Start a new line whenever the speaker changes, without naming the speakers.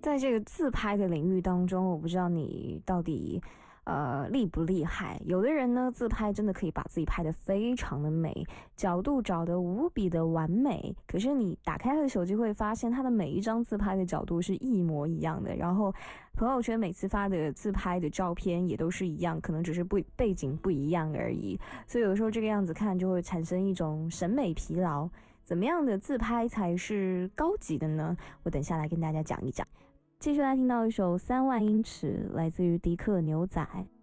在这个自拍的领域当中，我不知道你到底厉不厉害。有的人呢，自拍真的可以把自己拍得非常的美，角度找得无比的完美。可是你打开他的手机会发现，他的每一张自拍的角度是一模一样的，然后朋友圈每次发的自拍的照片也都是一样，可能只是背景不一样而已。所以有的时候这个样子看就会产生一种审美疲劳。怎么样的自拍才是高级的呢？我等下来跟大家讲一讲。继续来听到一首3万英尺，来自于迪克牛仔。